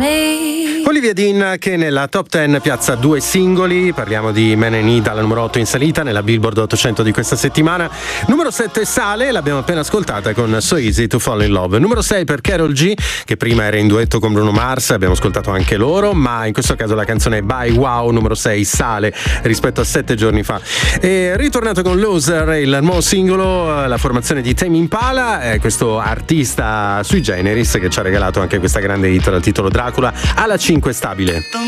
Olivia Dean che nella top 10 piazza 2 singoli, parliamo di Man in Need alla numero 8 in salita nella Billboard 800 di questa settimana. Numero 7 sale, l'abbiamo appena ascoltata con So Easy to Fall in Love. Numero 6 per Karol G, che prima era in duetto con Bruno Mars, abbiamo ascoltato anche loro, ma in questo caso la canzone è Bye Wow, numero 6 sale rispetto a 7 giorni fa. E ritornato con Loser, il nuovo singolo, la formazione di Tame Impala, questo artista sui generis che ci ha regalato anche questa grande hit dal titolo Dracula, alla 5 stabile.